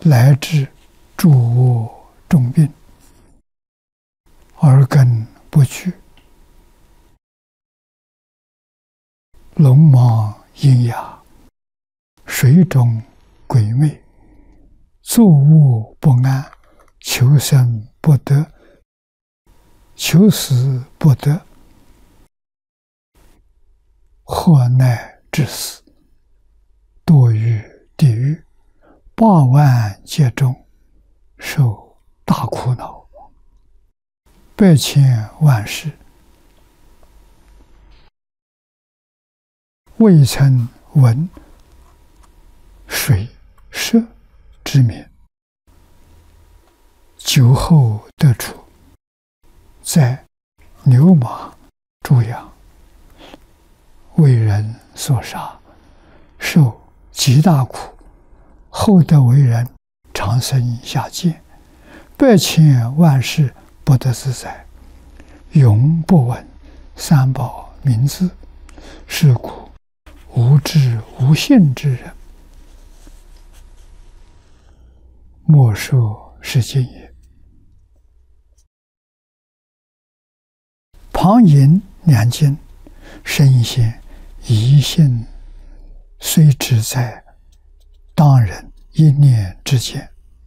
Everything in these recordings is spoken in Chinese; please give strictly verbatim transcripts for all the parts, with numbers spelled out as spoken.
乃至诸恶重病，耳根不具，聋盲喑哑，水肿鬼魅，坐卧不安，求生不得，求死不得，祸乃致死，堕于地狱，八万劫中，受大苦恼，百千万世，未曾闻水蛇之名，酒后得处，在牛马猪羊，为人所杀，受极大苦，后得为人，长生下界，百千万世不得自在，永不闻三宝名字。是故无知无信之人，莫说是经也。旁引两经，深显疑心虽只在当人一念之间，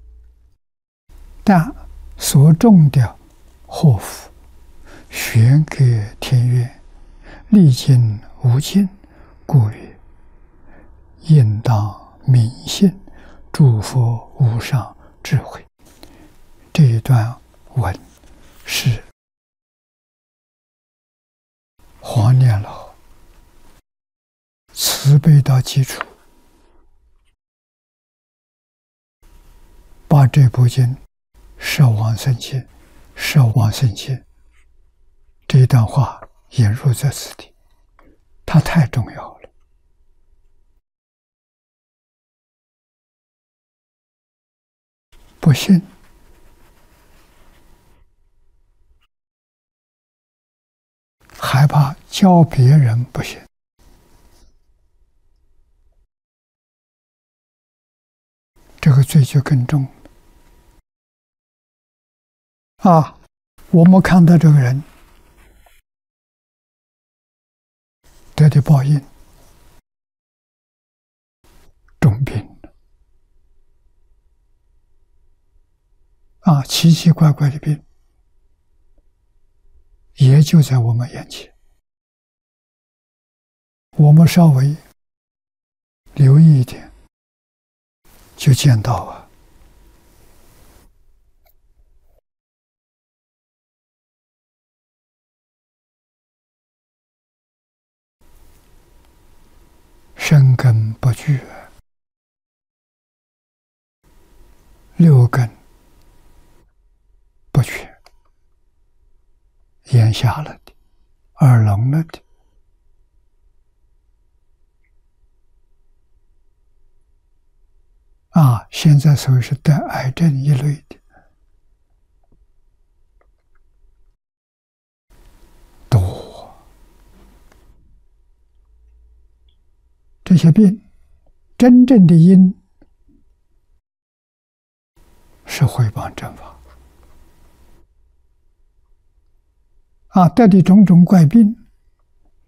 但所种的祸福，玄隔天渊，历经无尽，故曰应当明信诸佛无上智慧。这一段文是黄念老慈悲到基础，把这部经摄往生经、摄往生经这一段话引入在此地，它太重要了。不信，害怕教别人不信，这个罪就更重啊！我们看到这个人得的报应，重病啊，奇奇怪怪的病，也就在我们眼前。我们稍微留意一点，就见到啊，身根不具，六根不全，眼瞎了的，耳聋了的，啊，现在所谓是得癌症一类的，多。这些病，真正的因是毁谤正法啊，得的种种怪病，